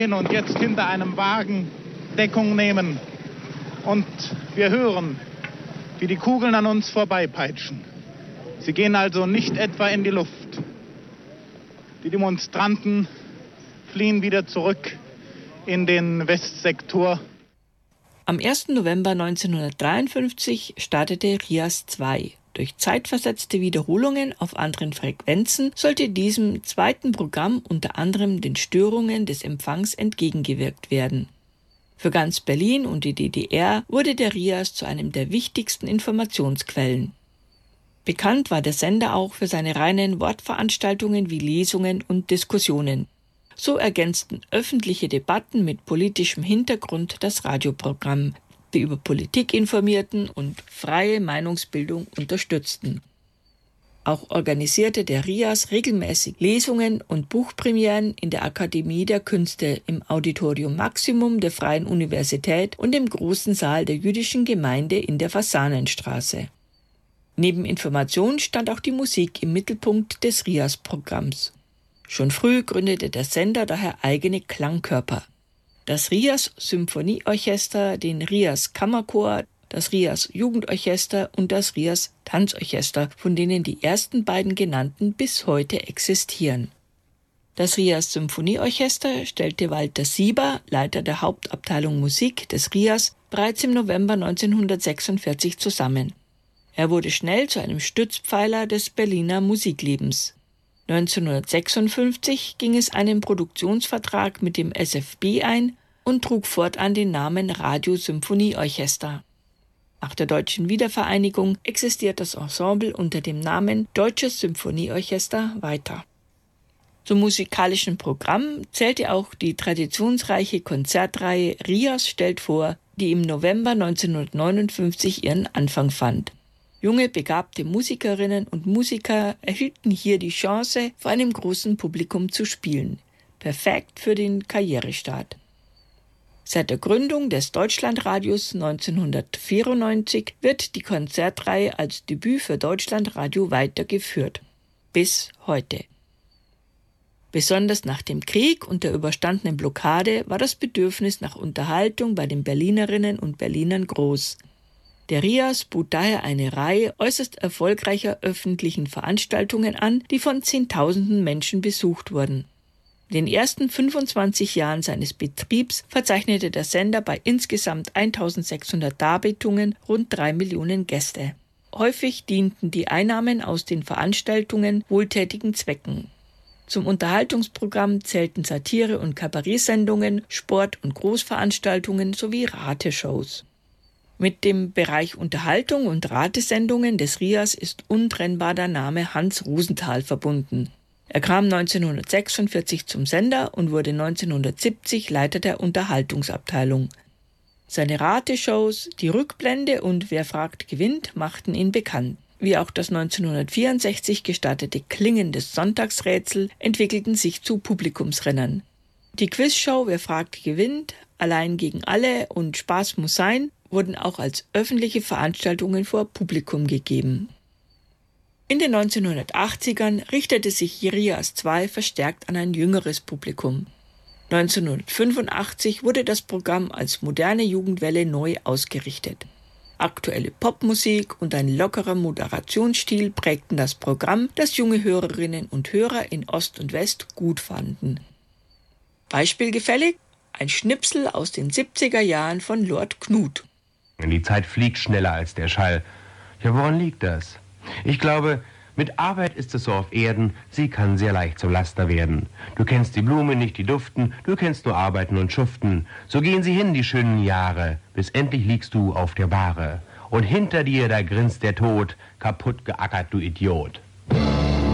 Und jetzt hinter einem Wagen Deckung nehmen. Und wir hören, wie die Kugeln an uns vorbeipeitschen. Sie gehen also nicht etwa in die Luft. Die Demonstranten fliehen wieder zurück in den Westsektor. Am 1. November 1953 startete RIAS 2. Durch zeitversetzte Wiederholungen auf anderen Frequenzen sollte diesem zweiten Programm unter anderem den Störungen des Empfangs entgegengewirkt werden. Für ganz Berlin und die DDR wurde der RIAS zu einem der wichtigsten Informationsquellen. Bekannt war der Sender auch für seine reinen Wortveranstaltungen wie Lesungen und Diskussionen. So ergänzten öffentliche Debatten mit politischem Hintergrund das Radioprogramm, die über Politik informierten und freie Meinungsbildung unterstützten. Auch organisierte der RIAS regelmäßig Lesungen und Buchpremieren in der Akademie der Künste, im Auditorium Maximum der Freien Universität und im großen Saal der jüdischen Gemeinde in der Fasanenstraße. Neben Information stand auch die Musik im Mittelpunkt des RIAS-Programms. Schon früh gründete der Sender daher eigene Klangkörper. Das RIAS Symphonieorchester, den RIAS Kammerchor, das RIAS Jugendorchester und das RIAS Tanzorchester, von denen die ersten beiden genannten bis heute existieren. Das RIAS Symphonieorchester stellte Walter Sieber, Leiter der Hauptabteilung Musik des RIAS, bereits im November 1946 zusammen. Er wurde schnell zu einem Stützpfeiler des Berliner Musiklebens. 1956 ging es einen Produktionsvertrag mit dem SFB ein und trug fortan den Namen Radio-Symphonieorchester. Nach der deutschen Wiedervereinigung existiert das Ensemble unter dem Namen Deutsches Symphonieorchester weiter. Zum musikalischen Programm zählte auch die traditionsreiche Konzertreihe RIAS stellt vor, die im November 1959 ihren Anfang fand. Junge, begabte Musikerinnen und Musiker erhielten hier die Chance, vor einem großen Publikum zu spielen. Perfekt für den Karrierestart. Seit der Gründung des Deutschlandradios 1994 wird die Konzertreihe als Debüt für Deutschlandradio weitergeführt. Bis heute. Besonders nach dem Krieg und der überstandenen Blockade war das Bedürfnis nach Unterhaltung bei den Berlinerinnen und Berlinern groß. Der RIAS bot daher eine Reihe äußerst erfolgreicher öffentlichen Veranstaltungen an, die von Zehntausenden Menschen besucht wurden. In den ersten 25 Jahren seines Betriebs verzeichnete der Sender bei insgesamt 1600 Darbietungen rund 3 Millionen Gäste. Häufig dienten die Einnahmen aus den Veranstaltungen wohltätigen Zwecken. Zum Unterhaltungsprogramm zählten Satire- und Kabarettsendungen, Sport- und Großveranstaltungen sowie Rateshows. Mit dem Bereich Unterhaltung und Ratesendungen des RIAS ist untrennbar der Name Hans Rosenthal verbunden. Er kam 1946 zum Sender und wurde 1970 Leiter der Unterhaltungsabteilung. Seine Rateshows, die Rückblende und Wer fragt gewinnt machten ihn bekannt. Wie auch das 1964 gestartete Klingen des Sonntagsrätsel entwickelten sich zu Publikumsrennern. Die Quizshow Wer fragt gewinnt, Allein gegen alle und Spaß muss sein wurden auch als öffentliche Veranstaltungen vor Publikum gegeben. In den 1980ern richtete sich RIAS 2 verstärkt an ein jüngeres Publikum. 1985 wurde das Programm als moderne Jugendwelle neu ausgerichtet. Aktuelle Popmusik und ein lockerer Moderationsstil prägten das Programm, das junge Hörerinnen und Hörer in Ost und West gut fanden. Beispielgefällig ein Schnipsel aus den 70er Jahren von Lord Knuth. Die Zeit fliegt schneller als der Schall. Ja, woran liegt das? Ich glaube, mit Arbeit ist es so auf Erden, sie kann sehr leicht zum Laster werden. Du kennst die Blume nicht, die duften, du kennst nur Arbeiten und Schuften. So gehen sie hin, die schönen Jahre, bis endlich liegst du auf der Bahre. Und hinter dir, da grinst der Tod, kaputt geackert, du Idiot.